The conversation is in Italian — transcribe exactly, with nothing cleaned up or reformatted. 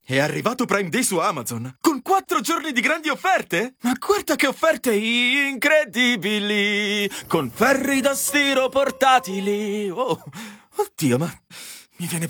È arrivato Prime Day su Amazon, con quattro giorni di grandi offerte! Ma guarda che offerte incredibili! Con ferri da stiro portatili! Oh, oddio, ma mi viene